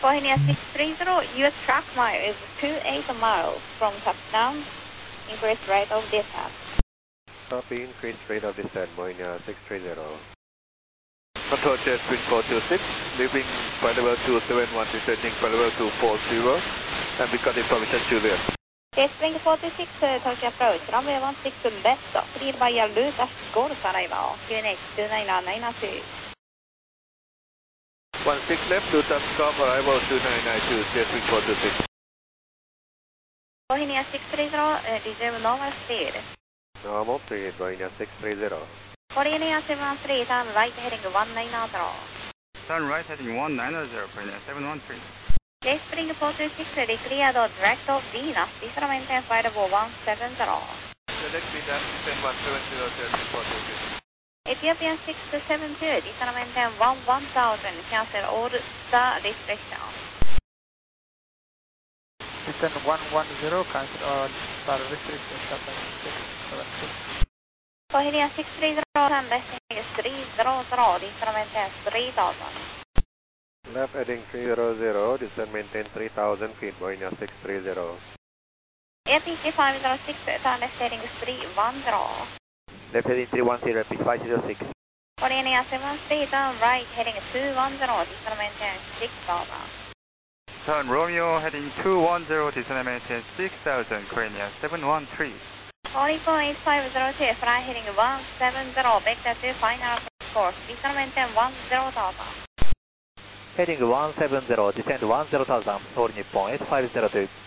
Bohemia 630, US track mile is 28 miles from touchdown. Increase rate of descent. Copy, increased rate of descent, Bohemia 630. Control jet switch 426, leaving flight level 271, descending flight level 240, and we got information Juliet. Spring 426, Tokyo approach, runway 16 left, cleared by your route as Golf arrival, QNH 29992. 16 left, 2 times golf, arrival 2992, spring 426. Bohemia 630, reserve normal speed. Normal speed, Bohemia 630. Bohemia 713, turn right heading 190. Turn right heading 190, Bohemia 713. Spring 426, declared direct of Venus, descent maintain flight level 170. Select Venus, descent 170, spring 426. Ethiopian 672, descent maintain 1000, cancel all the restrictions. Descent 110, cancel all the restrictions, 676. Bohemia 630, turn left heading 300, descent maintain 3000. Left heading 300, descent maintain 3000 feet, Bohemia 630. APC 506, turn left heading 310. Left heading 310, repeat 506. Bohemia 73, turn right heading 210, descent maintain 6000. Turn Romeo heading 210, descent maintain 6000, Bohemia 713. Oricon 8502, fly heading 170, vector to final course, descent maintain 10,000. Heading 170, descend 10,000, all Nippon 8502.